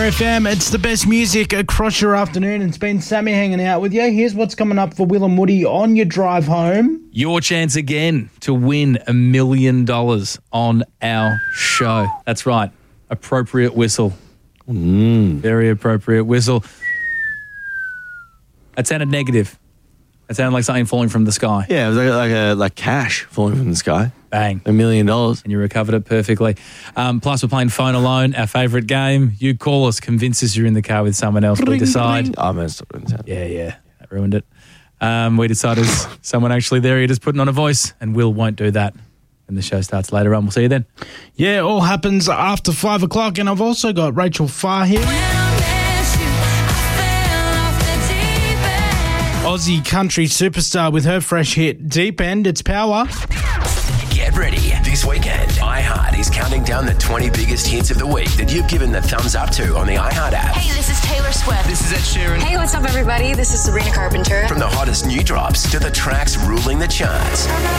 FM. It's the best music across your afternoon. It's been Sammy hanging out with you. Here's what's coming up for Will and Woody on your drive home. Your chance again to win $1 million on our show. That's right. Appropriate whistle. Very appropriate whistle. That sounded negative. That sounded like something falling from the sky. Yeah, it was like cash falling from the sky. Bang. $1 million. And you recovered it perfectly. Plus, we're playing Phone Alone, our favourite game. You call us, convince us you're in the car with someone else. We decide. Oh, man, stop doing that. Yeah. That ruined it. We decide there's someone actually there. You're just putting on a voice, and Will won't do that. And the show starts later on. We'll see you then. Yeah, all happens after 5 o'clock. And I've also got Rachel Farr here. Aussie country superstar with her fresh hit, Deep End. It's Power. Get ready. This weekend, iHeart is counting down the 20 biggest hits of the week that you've given the thumbs up to on the iHeart app. Hey, this is Taylor Swift. This is Ed Sheeran. Hey, what's up, everybody? This is Sabrina Carpenter. From the hottest new drops to the tracks ruling the charts.